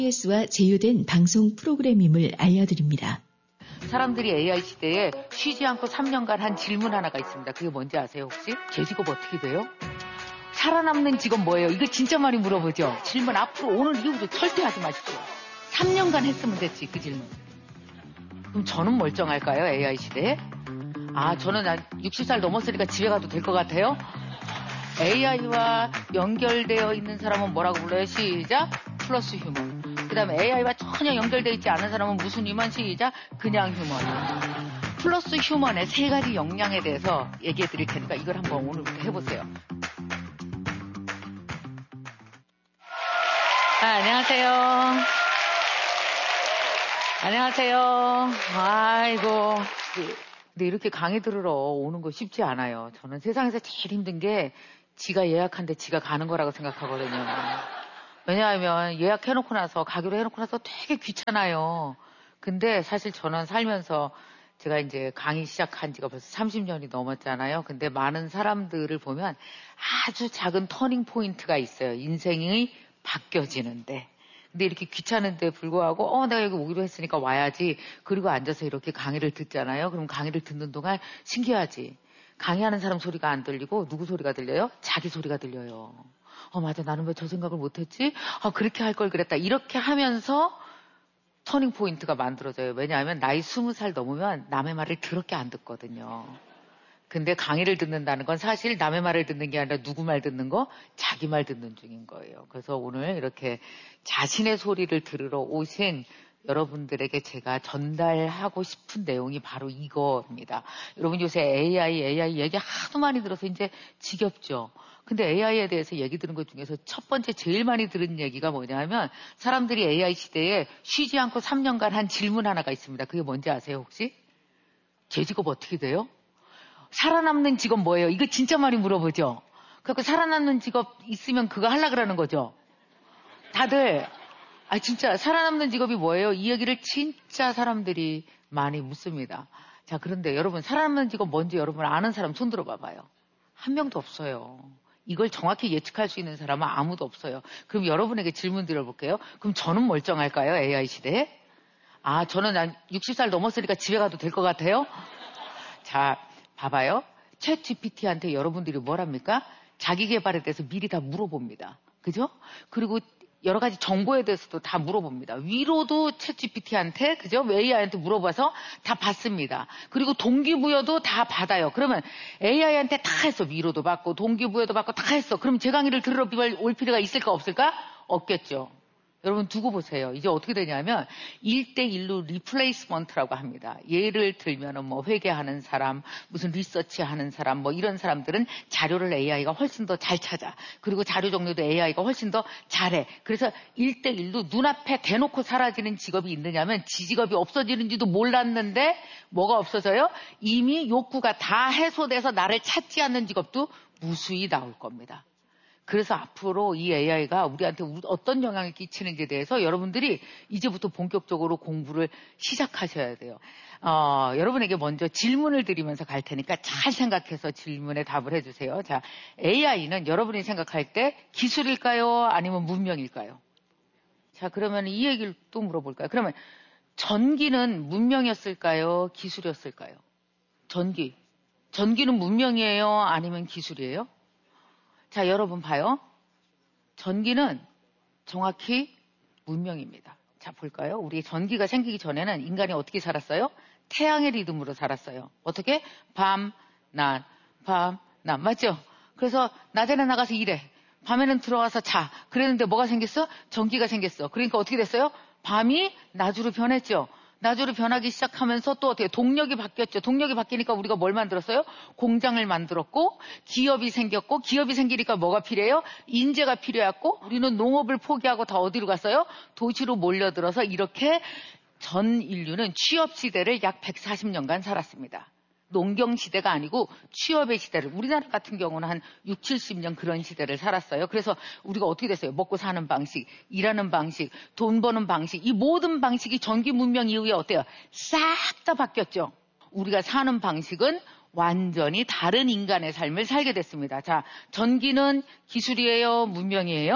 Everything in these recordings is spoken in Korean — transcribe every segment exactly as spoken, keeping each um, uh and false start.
에이비에스와 제휴된 방송 프로그램임을 알려드립니다. 사람들이 에이아이 시대에 쉬지 않고 삼 년간 한 질문 하나가 있습니다. 그게 뭔지 아세요 혹시? 제 직업 어떻게 돼요? 살아남는 직업 뭐예요? 이거 진짜 많이 물어보죠. 질문 앞으로 오늘 이후로 절대 하지 마십시오. 삼 년간 했으면 됐지 그 질문. 그럼 저는 멀쩡할까요? 에이아이 시대에? 아 저는 육십 살 넘었으니까 집에 가도 될 것 같아요? 에이아이와 연결되어 있는 사람은 뭐라고 불러요? 시작! 플러스 휴먼. 그 다음에 에이아이와 전혀 연결되어 있지 않은 사람은 무슨 휴먼? 시작! 그냥 휴먼. 플러스 휴먼의 세 가지 역량에 대해서 얘기해 드릴 테니까 이걸 한번 오늘부터 해보세요. 아, 안녕하세요. 안녕하세요. 아이고. 근데 이렇게 강의 들으러 오는 거 쉽지 않아요. 저는 세상에서 제일 힘든 게 지가 예약한데 지가 가는 거라고 생각하거든요. 왜냐하면 예약해놓고 나서 가기로 해놓고 나서 되게 귀찮아요. 근데 사실 저는 살면서 제가 이제 강의 시작한 지가 벌써 삼십 년이 넘었잖아요. 근데 많은 사람들을 보면 아주 작은 터닝 포인트가 있어요. 인생이 바뀌어지는데. 근데 이렇게 귀찮은데 불구하고 어 내가 여기 오기로 했으니까 와야지. 그리고 앉아서 이렇게 강의를 듣잖아요. 그럼 강의를 듣는 동안 신기하지. 강의하는 사람 소리가 안 들리고 누구 소리가 들려요? 자기 소리가 들려요. 어 맞아 나는 왜 저 생각을 못했지? 아 그렇게 할 걸 그랬다. 이렇게 하면서 터닝 포인트가 만들어져요. 왜냐하면 나이 스무 살 넘으면 남의 말을 더럽게 안 듣거든요. 근데 강의를 듣는다는 건 사실 남의 말을 듣는 게 아니라 누구 말 듣는 거? 자기 말 듣는 중인 거예요. 그래서 오늘 이렇게 자신의 소리를 들으러 오신 여러분들에게 제가 전달하고 싶은 내용이 바로 이거입니다. 여러분 요새 에이아이, 에이아이 얘기 하도 많이 들어서 이제 지겹죠. 근데 에이아이에 대해서 얘기 들은 것 중에서 첫 번째 제일 많이 들은 얘기가 뭐냐면 사람들이 에이아이 시대에 쉬지 않고 삼 년간 한 질문 하나가 있습니다. 그게 뭔지 아세요 혹시? 제 직업 어떻게 돼요? 살아남는 직업 뭐예요? 이거 진짜 많이 물어보죠. 그래서 살아남는 직업 있으면 그거 하려고 그러는 거죠. 다들 아 진짜 살아남는 직업이 뭐예요? 이 얘기를 진짜 사람들이 많이 묻습니다. 자 그런데 여러분 살아남는 직업 뭔지 여러분 아는 사람 손 들어 봐봐요. 한 명도 없어요. 이걸 정확히 예측할 수 있는 사람은 아무도 없어요. 그럼 여러분에게 질문 드려볼게요. 그럼 저는 멀쩡할까요? 에이아이 시대에? 아 저는 육십 살 넘었으니까 집에 가도 될 것 같아요? 자 봐봐요. 챗 지피티한테 여러분들이 뭘 합니까? 자기 개발에 대해서 미리 다 물어봅니다. 그죠? 그리고 여러 가지 정보에 대해서도 다 물어봅니다. 위로도 챗 지피티한테, 그죠? 에이아이한테 물어봐서 다 받습니다. 그리고 동기부여도 다 받아요. 그러면 에이아이한테 다 했어. 위로도 받고, 동기부여도 받고 다 했어. 그럼 제 강의를 들으러 올 필요가 있을까, 없을까? 없겠죠. 여러분 두고 보세요. 이제 어떻게 되냐면 일 대 일로 리플레이스먼트라고 합니다. 예를 들면은 뭐 회계하는 사람, 무슨 리서치 하는 사람, 뭐 이런 사람들은 자료를 에이아이가 훨씬 더 잘 찾아. 그리고 자료 정리도 에이아이가 훨씬 더 잘해. 그래서 일 대 일로 눈앞에 대놓고 사라지는 직업이 있느냐면 지 직업이 없어지는지도 몰랐는데 뭐가 없어져요? 이미 욕구가 다 해소돼서 나를 찾지 않는 직업도 무수히 나올 겁니다. 그래서 앞으로 이 에이아이가 우리한테 어떤 영향을 끼치는지에 대해서 여러분들이 이제부터 본격적으로 공부를 시작하셔야 돼요. 어, 여러분에게 먼저 질문을 드리면서 갈 테니까 잘 생각해서 질문에 답을 해주세요. 자, 에이아이는 여러분이 생각할 때 기술일까요? 아니면 문명일까요? 자, 그러면 이 얘기를 또 물어볼까요? 그러면 전기는 문명이었을까요? 기술이었을까요? 전기. 전기는 문명이에요? 아니면 기술이에요? 자, 여러분 봐요. 전기는 정확히 문명입니다. 자, 볼까요? 우리 전기가 생기기 전에는 인간이 어떻게 살았어요? 태양의 리듬으로 살았어요. 어떻게? 밤, 낮, 밤, 낮. 맞죠? 그래서 낮에는 나가서 일해. 밤에는 들어와서 자. 그랬는데 뭐가 생겼어? 전기가 생겼어. 그러니까 어떻게 됐어요? 밤이 낮으로 변했죠. 낮으로 변하기 시작하면서 또 어떻게 동력이 바뀌었죠. 동력이 바뀌니까 우리가 뭘 만들었어요? 공장을 만들었고 기업이 생겼고 기업이 생기니까 뭐가 필요해요? 인재가 필요했고 우리는 농업을 포기하고 다 어디로 갔어요? 도시로 몰려들어서 이렇게 전 인류는 취업 시대를 약 백사십 년간 살았습니다. 농경 시대가 아니고 취업의 시대를 우리나라 같은 경우는 한 육칠십 년 그런 시대를 살았어요. 그래서 우리가 어떻게 됐어요? 먹고 사는 방식, 일하는 방식, 돈 버는 방식 이 모든 방식이 전기 문명 이후에 어때요? 싹 다 바뀌었죠. 우리가 사는 방식은 완전히 다른 인간의 삶을 살게 됐습니다. 자, 전기는 기술이에요? 문명이에요?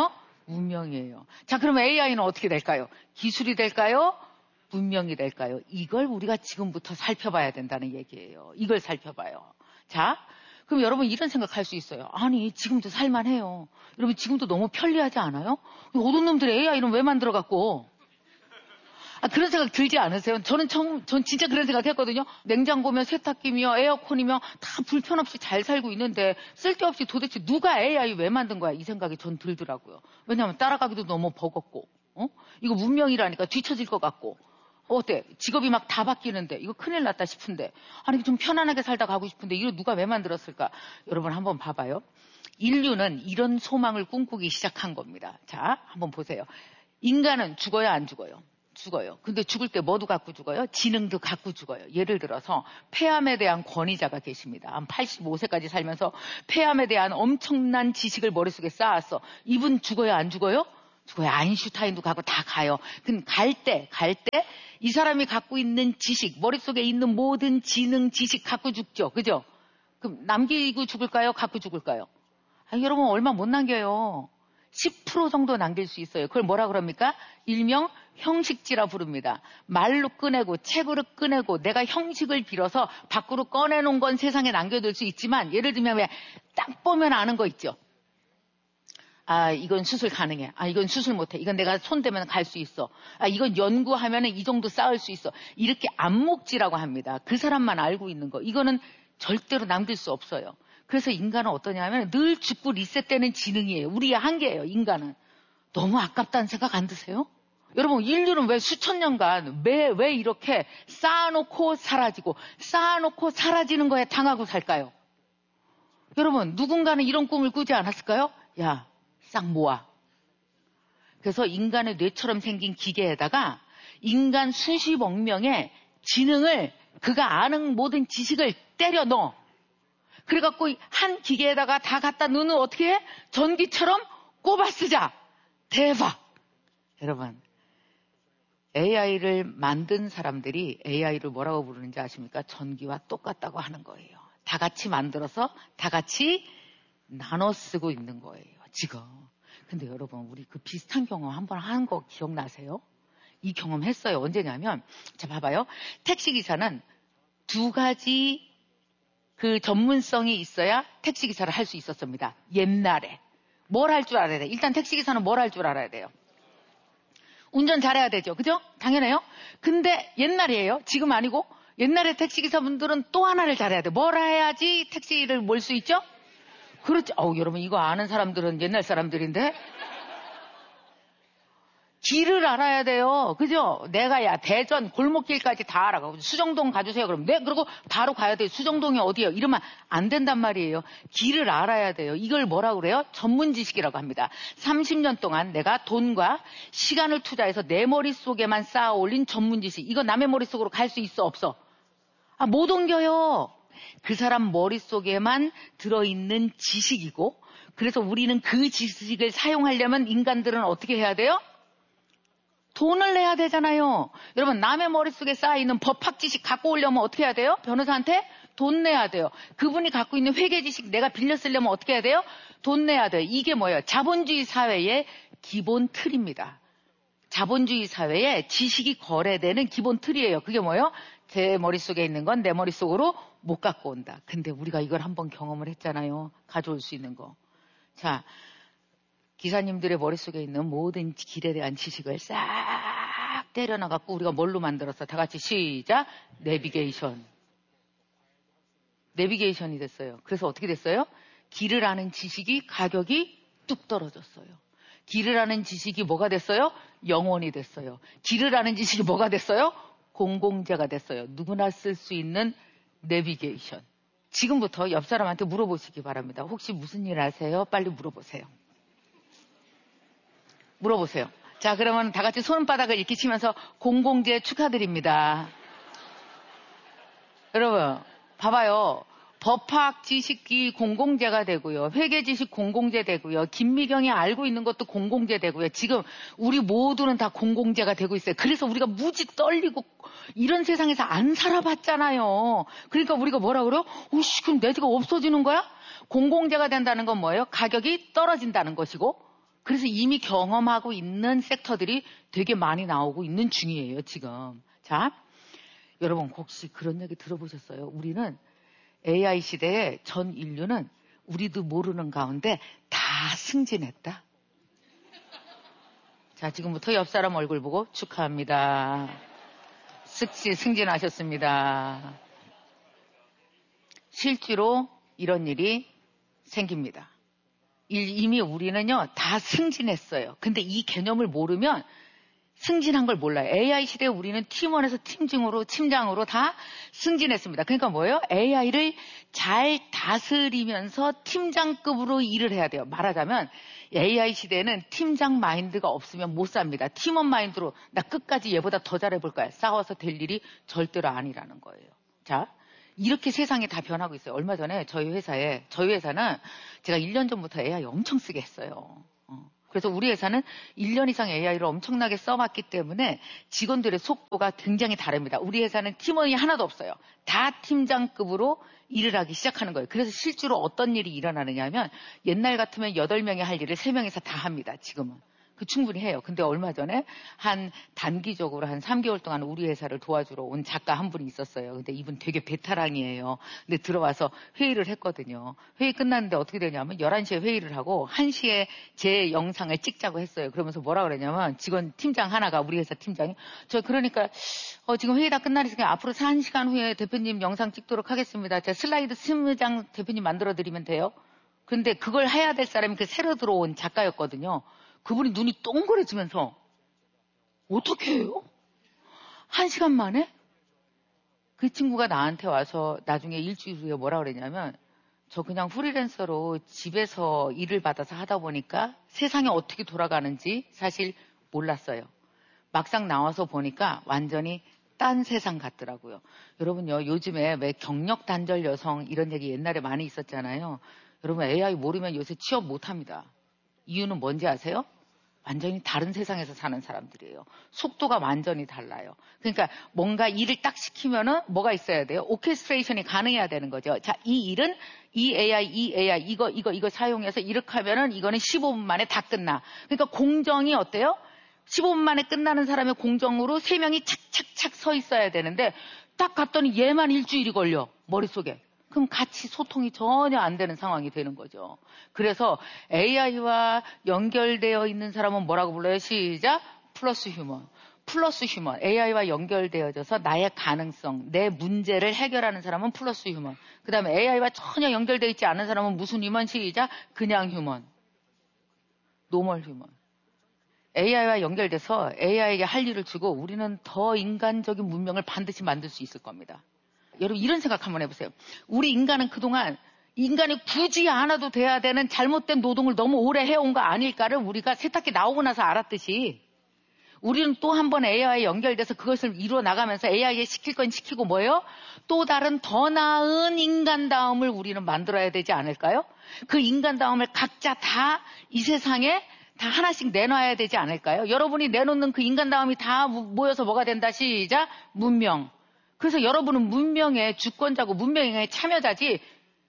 문명이에요. 자, 그럼 에이아이는 어떻게 될까요? 기술이 될까요? 문명이 될까요? 이걸 우리가 지금부터 살펴봐야 된다는 얘기예요. 이걸 살펴봐요. 자, 그럼 여러분 이런 생각할 수 있어요. 아니, 지금도 살만해요. 여러분 지금도 너무 편리하지 않아요? 어떤 놈들이 에이아이는 왜 만들어갖고? 아, 그런 생각 들지 않으세요? 저는 처음, 전 진짜 그런 생각 했거든요. 냉장고며 세탁기며 에어컨이며 다 불편 없이 잘 살고 있는데 쓸데없이 도대체 누가 에이아이 왜 만든 거야? 이 생각이 전 들더라고요. 왜냐하면 따라가기도 너무 버겁고, 어? 이거 문명이라니까 뒤처질 것 같고. 어때? 직업이 막 다 바뀌는데 이거 큰일 났다 싶은데 아니 좀 편안하게 살다 가고 싶은데 이거 누가 왜 만들었을까? 여러분 한번 봐봐요. 인류는 이런 소망을 꿈꾸기 시작한 겁니다. 자, 한번 보세요. 인간은 죽어요, 안 죽어요? 죽어요. 근데 죽을 때 뭐도 갖고 죽어요? 지능도 갖고 죽어요. 예를 들어서 폐암에 대한 권위자가 계십니다. 한 팔십오 세까지 살면서 폐암에 대한 엄청난 지식을 머릿속에 쌓았어. 이분 죽어요, 안 죽어요? 죽어요. 아인슈타인도 가고 다 가요. 근데 갈 때, 갈 때 이 사람이 갖고 있는 지식, 머릿속에 있는 모든 지능, 지식 갖고 죽죠. 그죠? 그럼 남기고 죽을까요? 갖고 죽을까요? 아, 여러분 얼마 못 남겨요. 십 퍼센트 정도 남길 수 있어요. 그걸 뭐라 그럽니까? 일명 형식지라 부릅니다. 말로 꺼내고 책으로 꺼내고 내가 형식을 빌어서 밖으로 꺼내놓은 건 세상에 남겨둘 수 있지만 예를 들면 왜 딱 보면 아는 거 있죠. 아, 이건 수술 가능해. 아, 이건 수술 못해. 이건 내가 손 대면 갈 수 있어. 아, 이건 연구하면 이 정도 쌓을 수 있어. 이렇게 안목지라고 합니다. 그 사람만 알고 있는 거. 이거는 절대로 남길 수 없어요. 그래서 인간은 어떠냐면 늘 죽고 리셋되는 지능이에요. 우리의 한계예요, 인간은. 너무 아깝다는 생각 안 드세요? 여러분, 인류는 왜 수천 년간 왜, 왜 이렇게 쌓아놓고 사라지고 쌓아놓고 사라지는 거에 당하고 살까요? 여러분, 누군가는 이런 꿈을 꾸지 않았을까요? 야, 싹 모아. 그래서 인간의 뇌처럼 생긴 기계에다가 인간 수십억 명의 지능을 그가 아는 모든 지식을 때려 넣어. 그래갖고 한 기계에다가 다 갖다 넣으면 어떻게 해? 전기처럼 꼽아 쓰자. 대박. 여러분, 에이아이를 만든 사람들이 에이아이를 뭐라고 부르는지 아십니까? 전기와 똑같다고 하는 거예요. 다 같이 만들어서 다 같이 나눠 쓰고 있는 거예요. 지금. 근데 여러분, 우리 그 비슷한 경험 한번 한 거 기억나세요? 이 경험 했어요. 언제냐면, 자, 봐봐요. 택시기사는 두 가지 그 전문성이 있어야 택시기사를 할 수 있었습니다. 옛날에. 뭘 할 줄 알아야 돼요? 일단 택시기사는 뭘 할 줄 알아야 돼요? 운전 잘해야 되죠. 그죠? 당연해요. 근데 옛날이에요. 지금 아니고, 옛날에 택시기사분들은 또 하나를 잘해야 돼요. 뭘 해야지 택시를 몰 수 있죠? 그렇죠. 어우, 여러분, 이거 아는 사람들은 옛날 사람들인데? 길을 알아야 돼요. 그죠? 내가 야, 대전 골목길까지 다 알아. 수정동 가주세요. 그럼 네, 그리고 바로 가야 돼요. 수정동이 어디예요? 이러면 안 된단 말이에요. 길을 알아야 돼요. 이걸 뭐라고 그래요? 전문 지식이라고 합니다. 삼십 년 동안 내가 돈과 시간을 투자해서 내 머릿속에만 쌓아 올린 전문 지식. 이거 남의 머릿속으로 갈 수 있어, 없어? 아, 못 옮겨요. 그 사람 머릿속에만 들어있는 지식이고, 그래서 우리는 그 지식을 사용하려면 인간들은 어떻게 해야 돼요? 돈을 내야 되잖아요. 여러분, 남의 머릿속에 쌓여있는 법학 지식 갖고 오려면 어떻게 해야 돼요? 변호사한테 돈 내야 돼요. 그분이 갖고 있는 회계 지식 내가 빌려 쓰려면 어떻게 해야 돼요? 돈 내야 돼요. 이게 뭐예요? 자본주의 사회의 기본 틀입니다. 자본주의 사회에 지식이 거래되는 기본 틀이에요. 그게 뭐예요? 제 머릿속에 있는 건 내 머릿속으로 못 갖고 온다. 근데 우리가 이걸 한번 경험을 했잖아요. 가져올 수 있는 거. 자, 기사님들의 머릿속에 있는 모든 길에 대한 지식을 싹 때려놔갖고 우리가 뭘로 만들었어? 다 같이 시작. 내비게이션. 내비게이션이 됐어요. 그래서 어떻게 됐어요? 길을 아는 지식이 가격이 뚝 떨어졌어요. 길을 아는 지식이 뭐가 됐어요? 영원이 됐어요. 길을 아는 지식이 뭐가 됐어요? 공공재가 됐어요. 누구나 쓸 수 있는 내비게이션. 지금부터 옆 사람한테 물어보시기 바랍니다. 혹시 무슨 일 하세요? 빨리 물어보세요. 물어보세요. 자, 그러면 다 같이 손바닥을 이렇게 치면서 공공재 축하드립니다. 여러분, 봐봐요. 법학 지식이 공공재가 되고요. 회계 지식 공공재 되고요. 김미경이 알고 있는 것도 공공재 되고요. 지금 우리 모두는 다 공공재가 되고 있어요. 그래서 우리가 무지 떨리고 이런 세상에서 안 살아봤잖아요. 그러니까 우리가 뭐라 그래요? 오씨, 그럼 내 집가 없어지는 거야? 공공재가 된다는 건 뭐예요? 가격이 떨어진다는 것이고, 그래서 이미 경험하고 있는 섹터들이 되게 많이 나오고 있는 중이에요, 지금. 자, 여러분 혹시 그런 얘기 들어보셨어요? 우리는 에이아이 시대에 전 인류는 우리도 모르는 가운데 다 승진했다. 자, 지금부터 옆 사람 얼굴 보고 축하합니다. 즉시 승진하셨습니다. 실제로 이런 일이 생깁니다. 이미 우리는요, 다 승진했어요. 근데 이 개념을 모르면 승진한 걸 몰라요. 에이아이 시대에 우리는 팀원에서 팀장으로, 팀장으로 다 승진했습니다. 그러니까 뭐예요? 에이아이를 잘 다스리면서 팀장급으로 일을 해야 돼요. 말하자면 에이아이 시대에는 팀장 마인드가 없으면 못 삽니다. 팀원 마인드로 나 끝까지 얘보다 더 잘해볼 거야. 싸워서 될 일이 절대로 아니라는 거예요. 자, 이렇게 세상이 다 변하고 있어요. 얼마 전에 저희 회사에, 저희 회사는 제가 일 년 전부터 에이아이 엄청 쓰게 했어요. 어. 그래서 우리 회사는 일 년 이상 에이아이를 엄청나게 써봤기 때문에 직원들의 속도가 굉장히 다릅니다. 우리 회사는 팀원이 하나도 없어요. 다 팀장급으로 일을 하기 시작하는 거예요. 그래서 실제로 어떤 일이 일어나느냐 하면 옛날 같으면 여덟 명이 할 일을 세 명이서 다 합니다. 지금은. 그 충분히 해요. 근데 얼마 전에 한 단기적으로 한 삼 개월 동안 우리 회사를 도와주러 온 작가 한 분이 있었어요. 근데 이분 되게 베테랑이에요. 근데 들어와서 회의를 했거든요. 회의 끝났는데 어떻게 되냐면 열한 시에 회의를 하고 한 시에 제 영상을 찍자고 했어요. 그러면서 뭐라 그러냐면 직원 팀장 하나가 우리 회사 팀장이 저 그러니까 어, 지금 회의 다 끝나니까 앞으로 한 시간 후에 대표님 영상 찍도록 하겠습니다. 제가 슬라이드 이십 장 대표님 만들어 드리면 돼요. 근데 그걸 해야 될 사람이 그 새로 들어온 작가였거든요. 그분이 눈이 동그래지면서 어떻게 해요? 한 시간 만에? 그 친구가 나한테 와서 나중에 일주일 후에 뭐라 그랬냐면 저 그냥 프리랜서로 집에서 일을 받아서 하다 보니까 세상이 어떻게 돌아가는지 사실 몰랐어요. 막상 나와서 보니까 완전히 딴 세상 같더라고요. 여러분요, 요즘에 왜 경력 단절 여성 이런 얘기 옛날에 많이 있었잖아요. 여러분 에이아이 모르면 요새 취업 못합니다. 이유는 뭔지 아세요? 완전히 다른 세상에서 사는 사람들이에요. 속도가 완전히 달라요. 그러니까 뭔가 일을 딱 시키면은 뭐가 있어야 돼요? 오케스트레이션이 가능해야 되는 거죠. 자, 이 일은 이 에이아이, 이 에이아이, 이거, 이거, 이거 사용해서 이렇게 하면은 이거는 십오 분 만에 다 끝나. 그러니까 공정이 어때요? 십오 분 만에 끝나는 사람의 공정으로 세 명이 착착착 서 있어야 되는데 딱 갔더니 얘만 일주일이 걸려. 머릿속에. 그럼 같이 소통이 전혀 안 되는 상황이 되는 거죠. 그래서 에이아이와 연결되어 있는 사람은 뭐라고 불러요? 시작! 플러스 휴먼. 플러스 휴먼. 에이아이와 연결되어져서 나의 가능성, 내 문제를 해결하는 사람은 플러스 휴먼. 그 다음에 에이아이와 전혀 연결되어 있지 않은 사람은 무슨 휴먼? 시작! 그냥 휴먼. 노멀 휴먼. 에이아이와 연결돼서 에이아이에게 할 일을 주고 우리는 더 인간적인 문명을 반드시 만들 수 있을 겁니다. 여러분 이런 생각 한번 해보세요. 우리 인간은 그동안 인간이 굳이 않아도 돼야 되는 잘못된 노동을 너무 오래 해온 거 아닐까를 우리가 세탁기 나오고 나서 알았듯이 우리는 또 한 번 에이아이에 연결돼서 그것을 이루어 나가면서 에이아이에 시킬 건 시키고 뭐예요? 또 다른 더 나은 인간다움을 우리는 만들어야 되지 않을까요? 그 인간다움을 각자 다 이 세상에 다 하나씩 내놔야 되지 않을까요? 여러분이 내놓는 그 인간다움이 다 모여서 뭐가 된다? 시작! 문명. 그래서 여러분은 문명의 주권자고 문명의 참여자지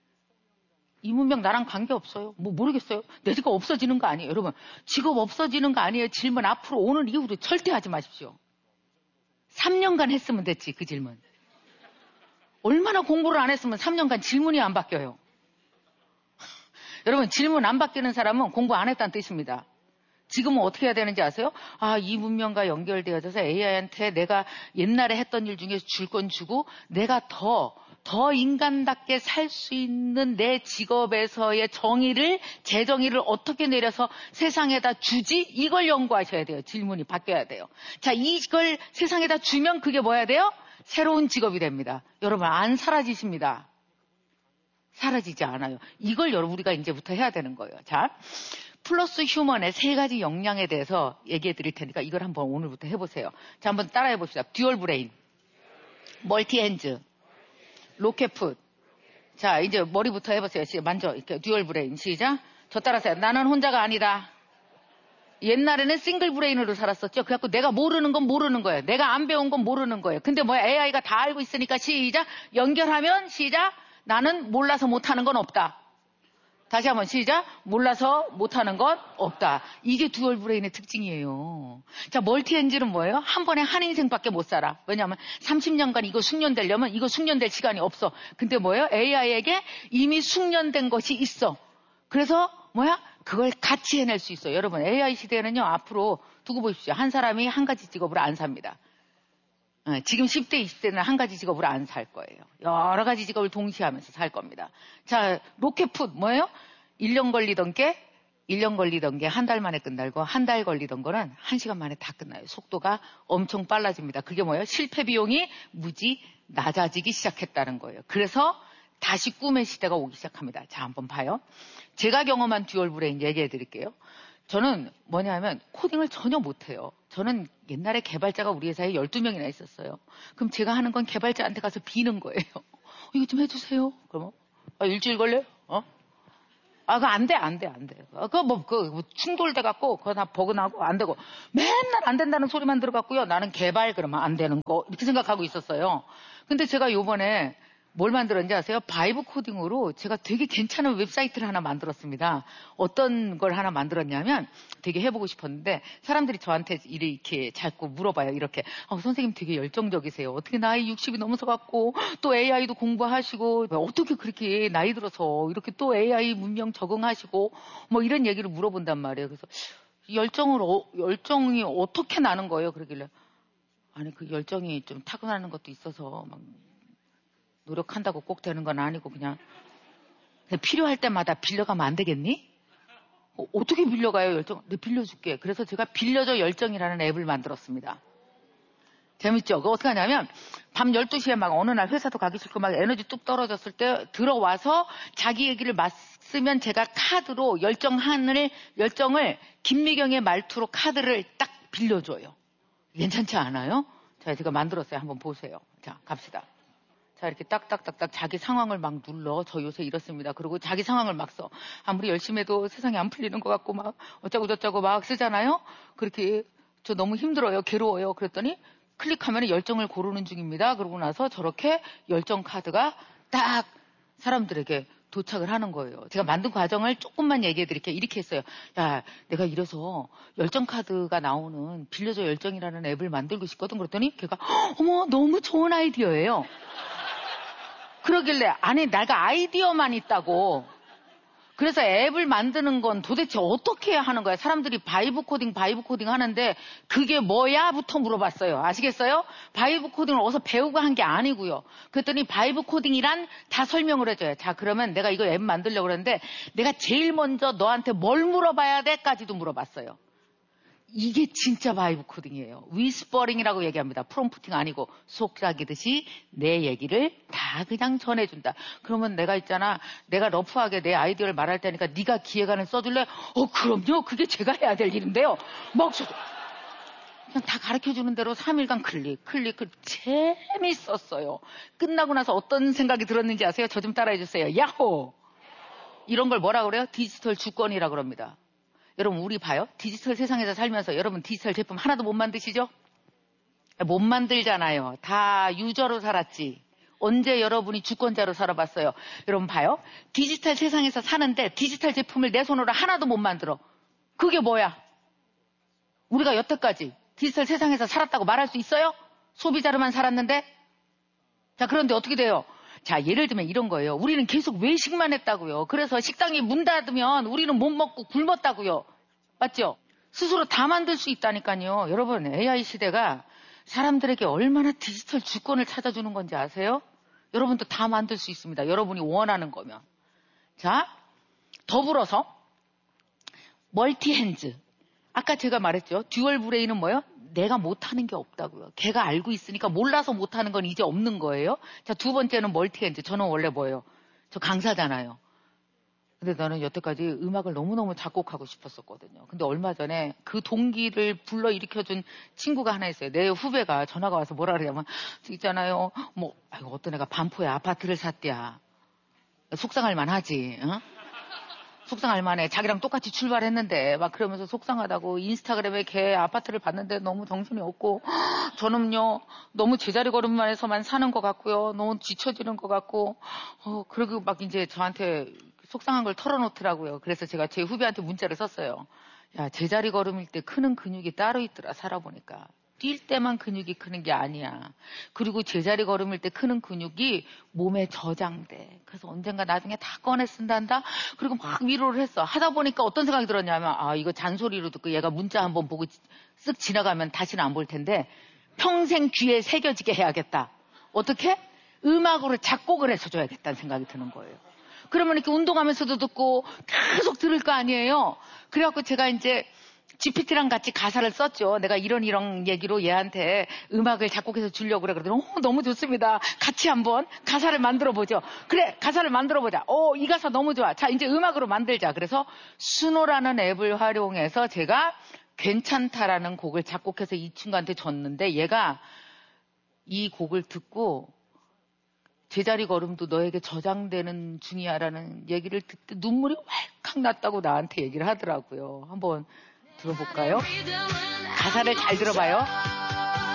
이 문명 나랑 관계없어요. 뭐 모르겠어요. 내 직업 없어지는 거 아니에요. 여러분 직업 없어지는 거 아니에요. 질문 앞으로 오늘 이후로 절대 하지 마십시오. 삼 년간 했으면 됐지 그 질문. 얼마나 공부를 안 했으면 삼 년간 질문이 안 바뀌어요. 여러분 질문 안 바뀌는 사람은 공부 안 했다는 뜻입니다. 지금은 어떻게 해야 되는지 아세요? 아, 이 문명과 연결되어져서 에이아이한테 내가 옛날에 했던 일 중에 줄 건 주고 내가 더, 더 인간답게 살 수 있는 내 직업에서의 정의를, 제 정의를 어떻게 내려서 세상에다 주지? 이걸 연구하셔야 돼요. 질문이 바뀌어야 돼요. 자, 이걸 세상에다 주면 그게 뭐야 돼요? 새로운 직업이 됩니다. 여러분, 안 사라지십니다. 사라지지 않아요. 이걸 여러분 우리가 이제부터 해야 되는 거예요. 자. 플러스 휴먼의 세 가지 역량에 대해서 얘기해 드릴 테니까 이걸 한번 오늘부터 해보세요. 자, 한번 따라해 봅시다. 듀얼 브레인, 멀티 핸즈, 로켓 풋. 자, 이제 머리부터 해보세요. 만져. 이렇게 듀얼 브레인. 시작. 저 따라하세요. 나는 혼자가 아니다. 옛날에는 싱글 브레인으로 살았었죠. 그래갖고 내가 모르는 건 모르는 거예요. 내가 안 배운 건 모르는 거예요. 근데 뭐야, 에이아이가 다 알고 있으니까 시작. 연결하면 시작. 나는 몰라서 못하는 건 없다. 다시 한번 시작. 몰라서 못하는 것 없다. 이게 듀얼 브레인의 특징이에요. 자, 멀티엔진은 뭐예요? 한 번에 한 인생밖에 못 살아. 왜냐하면 삼십 년간 이거 숙련되려면 이거 숙련될 시간이 없어. 근데 뭐예요? 에이아이에게 이미 숙련된 것이 있어. 그래서 뭐야? 그걸 같이 해낼 수 있어요. 여러분, 에이아이 시대에는요, 앞으로 두고 보십시오. 한 사람이 한 가지 직업으로 안 삽니다. 지금 십 대, 이십 대는 한 가지 직업으로 안 살 거예요. 여러 가지 직업을 동시에 하면서 살 겁니다. 자, 로켓풋 뭐예요? 일 년 걸리던 게 일 년 걸리던 게 한 달 만에 끝나고 한 달 걸리던 거는 한 시간 만에 다 끝나요. 속도가 엄청 빨라집니다. 그게 뭐예요? 실패 비용이 무지 낮아지기 시작했다는 거예요. 그래서 다시 꿈의 시대가 오기 시작합니다. 자, 한번 봐요. 제가 경험한 듀얼 브레인 얘기해 드릴게요. 저는 뭐냐면 코딩을 전혀 못해요. 저는 옛날에 개발자가 우리 회사에 열두 명이나 있었어요. 그럼 제가 하는 건 개발자한테 가서 비는 거예요. 어, 이거 좀 해주세요. 그러면 아, 일주일 걸려요? 어? 아, 그거 안 돼, 안 돼, 안 돼. 아, 그거 뭐, 그, 뭐 충돌돼 갖고, 그거 다 버그나고 안 되고, 맨날 안 된다는 소리만 들어갖고요. 나는 개발 그러면 안 되는 거, 이렇게 생각하고 있었어요. 근데 제가 요번에 뭘 만들었는지 아세요? 바이브 코딩으로 제가 되게 괜찮은 웹사이트를 하나 만들었습니다. 어떤 걸 하나 만들었냐면 되게 해보고 싶었는데 사람들이 저한테 이렇게 자꾸 물어봐요. 이렇게 어, 선생님 되게 열정적이세요. 어떻게 나이 육십이 넘어서 갖고 또 에이아이도 공부하시고 어떻게 그렇게 나이 들어서 이렇게 또 에이아이 문명 적응하시고 뭐 이런 얘기를 물어본단 말이에요. 그래서 열정을 어, 열정이 어떻게 나는 거예요? 그러길래 아니 그 열정이 좀 타고나는 것도 있어서 막 노력한다고 꼭 되는 건 아니고 그냥, 그냥 필요할 때마다 빌려가면 안 되겠니? 어, 어떻게 빌려가요 열정? 네 빌려줄게. 그래서 제가 빌려줘 열정이라는 앱을 만들었습니다. 재밌죠? 그거 어떻게 하냐면 밤 열두 시에 막 어느 날 회사도 가기 싫고 막 에너지 뚝 떨어졌을 때 들어와서 자기 얘기를 맞으면 제가 카드로 열정하늘, 열정을 김미경의 말투로 카드를 딱 빌려줘요. 괜찮지 않아요? 자, 제가 만들었어요. 한번 보세요. 자, 갑시다. 자, 이렇게 딱딱딱딱 자기 상황을 막 눌러. 저 요새 이렇습니다. 그리고 자기 상황을 막 써. 아무리 열심히 해도 세상이 안 풀리는 것 같고 막 어쩌고 저쩌고 막 쓰잖아요. 그렇게 저 너무 힘들어요. 괴로워요. 그랬더니 클릭하면 열정을 고르는 중입니다. 그러고 나서 저렇게 열정 카드가 딱 사람들에게 도착을 하는 거예요. 제가 만든 과정을 조금만 얘기해 드릴게요. 이렇게 했어요. 야, 내가 이래서 열정 카드가 나오는 빌려줘 열정이라는 앱을 만들고 싶거든. 그랬더니 걔가 어머 너무 좋은 아이디어예요. 그러길래 아니 내가 아이디어만 있다고. 그래서 앱을 만드는 건 도대체 어떻게 해야 하는 거야? 사람들이 바이브 코딩 바이브 코딩 하는데 그게 뭐야? 부터 물어봤어요. 아시겠어요? 바이브 코딩을 어디서 배우고 한 게 아니고요. 그랬더니 바이브 코딩이란 다 설명을 해줘요. 자, 그러면 내가 이거 앱 만들려고 그러는데 내가 제일 먼저 너한테 뭘 물어봐야 돼?까지도 물어봤어요. 이게 진짜 바이브 코딩이에요. 위스퍼링이라고 얘기합니다. 프롬프팅 아니고 속삭이듯이 내 얘기를 다 그냥 전해준다. 그러면 내가 있잖아. 내가 러프하게 내 아이디어를 말할 테니까 네가 기획안을 써줄래? 어 그럼요. 그게 제가 해야 될 일인데요. 막 그냥 다 가르쳐주는 대로 삼 일간 클릭 클릭 클릭. 재밌었어요. 끝나고 나서 어떤 생각이 들었는지 아세요? 저 좀 따라해주세요. 야호! 이런 걸 뭐라 그래요? 디지털 주권이라고 그럽니다. 여러분 우리 봐요. 디지털 세상에서 살면서 여러분 디지털 제품 하나도 못 만드시죠? 못 만들잖아요. 다 유저로 살았지. 언제 여러분이 주권자로 살아봤어요? 여러분 봐요. 디지털 세상에서 사는데 디지털 제품을 내 손으로 하나도 못 만들어. 그게 뭐야? 우리가 여태까지 디지털 세상에서 살았다고 말할 수 있어요? 소비자로만 살았는데? 자, 그런데 어떻게 돼요? 자, 예를 들면 이런 거예요. 우리는 계속 외식만 했다고요. 그래서 식당이 문 닫으면 우리는 못 먹고 굶었다고요. 맞죠? 스스로 다 만들 수 있다니까요. 여러분, 에이아이 시대가 사람들에게 얼마나 디지털 주권을 찾아주는 건지 아세요? 여러분도 다 만들 수 있습니다. 여러분이 원하는 거면. 자, 더불어서 멀티핸즈. 아까 제가 말했죠. 듀얼 브레인은 뭐예요? 내가 못하는 게 없다고요. 걔가 알고 있으니까 몰라서 못하는 건 이제 없는 거예요. 자, 두 번째는 멀티핸즈. 저는 원래 뭐예요? 저 강사잖아요. 근데 나는 여태까지 음악을 너무너무 작곡하고 싶었었거든요. 근데 얼마 전에 그 동기를 불러일으켜준 친구가 하나 있어요. 내 후배가 전화가 와서 뭐라 그러냐면 있잖아요. 뭐 아이고 어떤 애가 반포에 아파트를 샀대야. 속상할 만하지. 어? 속상할 만해. 자기랑 똑같이 출발했는데 막 그러면서 속상하다고 인스타그램에 걔 아파트를 봤는데 너무 정신이 없고 저는요 너무 제자리 걸음만에서만 사는 것 같고요. 너무 지쳐지는 것 같고 어 그리고 막 이제 저한테 속상한 걸 털어놓더라고요. 그래서 제가 제 후배한테 문자를 썼어요. 야, 제자리 걸음일 때 크는 근육이 따로 있더라, 살아보니까. 뛸 때만 근육이 크는 게 아니야. 그리고 제자리 걸음일 때 크는 근육이 몸에 저장돼. 그래서 언젠가 나중에 다 꺼내 쓴단다. 그리고 막 위로를 했어. 하다 보니까 어떤 생각이 들었냐면 아 이거 잔소리로 듣고 얘가 문자 한번 보고 쓱 지나가면 다시는 안 볼 텐데 평생 귀에 새겨지게 해야겠다. 어떻게? 음악으로 작곡을 해서 줘야겠다는 생각이 드는 거예요. 그러면 이렇게 운동하면서도 듣고 계속 들을 거 아니에요. 그래갖고 제가 이제 지피티랑 같이 가사를 썼죠. 내가 이런 이런 얘기로 얘한테 음악을 작곡해서 주려고 그래. 그러더니 어, 너무 좋습니다. 같이 한번 가사를 만들어보죠. 그래, 가사를 만들어보자. 어, 이 가사 너무 좋아. 자, 이제 음악으로 만들자. 그래서 수노라는 앱을 활용해서 제가 괜찮다라는 곡을 작곡해서 이 친구한테 줬는데 얘가 이 곡을 듣고 제자리 걸음도 너에게 저장되는 중이야라는 얘기를 듣때 눈물이 왈칵 났다고 나한테 얘기를 하더라고요. 한번 들어볼까요? 가사를 잘 들어봐요.